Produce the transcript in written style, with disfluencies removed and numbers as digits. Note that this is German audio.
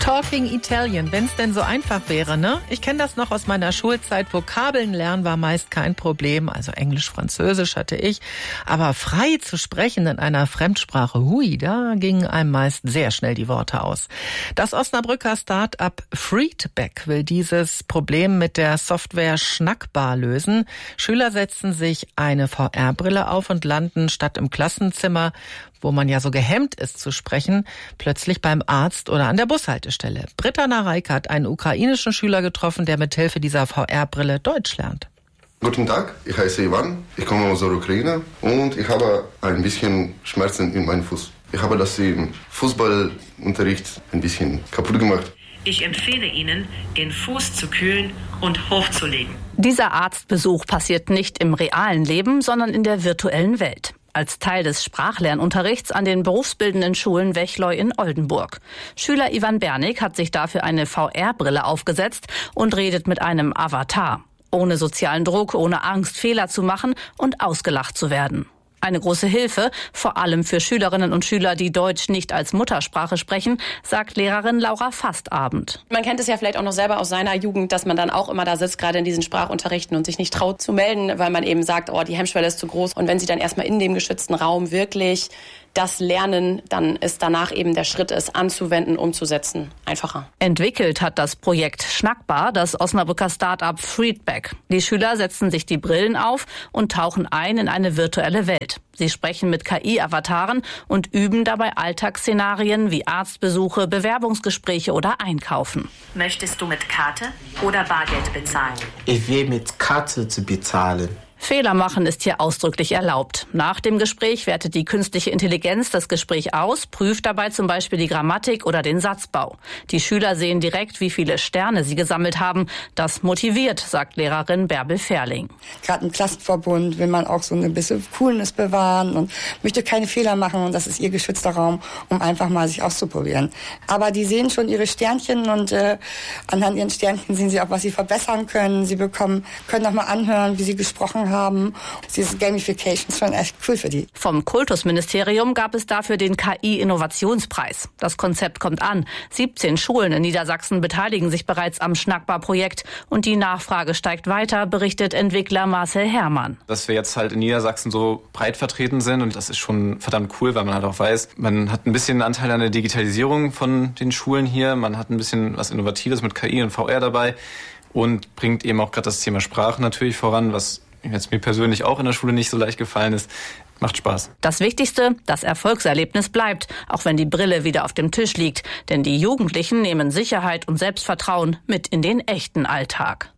Talking Italian, wenn es denn so einfach wäre, ne? Ich kenne das noch aus meiner Schulzeit. Vokabeln lernen war meist kein Problem. Also Englisch, Französisch hatte ich. Aber frei zu sprechen in einer Fremdsprache, hui, da gingen einem meist sehr schnell die Worte aus. Das Osnabrücker Start-up Feedback will dieses Problem mit der Software Schnackbar lösen. Schüler setzen sich eine VR-Brille auf und landen statt im Klassenzimmer, wo man ja so gehemmt ist zu sprechen, plötzlich beim Arzt oder an der Bushaltestelle. Britta Nareika hat einen ukrainischen Schüler getroffen, der mithilfe dieser VR-Brille Deutsch lernt. Guten Tag, ich heiße Ivan, ich komme aus der Ukraine und ich habe ein bisschen Schmerzen in meinem Fuß. Ich habe das im Fußballunterricht ein bisschen kaputt gemacht. Ich empfehle Ihnen, den Fuß zu kühlen und hochzulegen. Dieser Arztbesuch passiert nicht im realen Leben, sondern in der virtuellen Welt. Als Teil des Sprachlernunterrichts an den berufsbildenden Schulen Wechleu in Oldenburg. Schüler Ivan Bernig hat sich dafür eine VR-Brille aufgesetzt und redet mit einem Avatar. Ohne sozialen Druck, ohne Angst, Fehler zu machen und ausgelacht zu werden. Eine große Hilfe, vor allem für Schülerinnen und Schüler, die Deutsch nicht als Muttersprache sprechen, sagt Lehrerin Laura Fastabend. Man kennt es ja vielleicht auch noch selber aus seiner Jugend, dass man dann auch immer da sitzt, gerade in diesen Sprachunterrichten und sich nicht traut zu melden, weil man eben sagt, oh, die Hemmschwelle ist zu groß. Und wenn sie dann erstmal in dem geschützten Raum wirklich das lernen, dann ist danach eben der Schritt, es anzuwenden, umzusetzen, einfacher. Entwickelt hat das Projekt Schnackbar das Osnabrücker Start-up Feedback. Die Schüler setzen sich die Brillen auf und tauchen ein in eine virtuelle Welt. Sie sprechen mit KI-Avataren und üben dabei Alltagsszenarien wie Arztbesuche, Bewerbungsgespräche oder Einkaufen. Möchtest du mit Karte oder Bargeld bezahlen? Ich will mit Karte bezahlen. Fehler machen ist hier ausdrücklich erlaubt. Nach dem Gespräch wertet die künstliche Intelligenz das Gespräch aus, prüft dabei zum Beispiel die Grammatik oder den Satzbau. Die Schüler sehen direkt, wie viele Sterne sie gesammelt haben. Das motiviert, sagt Lehrerin Bärbel Ferling. Gerade im Klassenverbund will man auch so ein bisschen Coolness bewahren und möchte keine Fehler machen. Und das ist ihr geschützter Raum, um einfach mal sich auszuprobieren. Aber die sehen schon ihre Sternchen und anhand ihren Sternchen sehen sie auch, was sie verbessern können. Sie können nochmal anhören, wie sie gesprochen haben. Diese Gamification ist schon echt cool für die. Vom Kultusministerium gab es dafür den KI-Innovationspreis. Das Konzept kommt an. 17 Schulen in Niedersachsen beteiligen sich bereits am Schnackbar-Projekt. Und die Nachfrage steigt weiter, berichtet Entwickler Marcel Herrmann. Dass wir jetzt halt in Niedersachsen so breit vertreten sind und das ist schon verdammt cool, weil man halt auch weiß, man hat ein bisschen Anteil an der Digitalisierung von den Schulen hier. Man hat ein bisschen was Innovatives mit KI und VR dabei und bringt eben auch gerade das Thema Sprache natürlich voran, was jetzt mir persönlich auch in der Schule nicht so leicht gefallen ist. Macht Spaß. Das Wichtigste, das Erfolgserlebnis bleibt, auch wenn die Brille wieder auf dem Tisch liegt. Denn die Jugendlichen nehmen Sicherheit und Selbstvertrauen mit in den echten Alltag.